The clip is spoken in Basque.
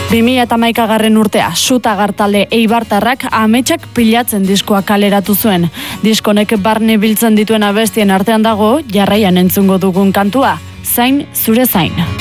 2011 urtea, Sutagar talde eibartarrak ametsak pilatzen diskoa kaleratu zuen. Diskonek barne biltzen dituen abestien artean dago, jarraian entzungo dugun kantua, Zain zure zain.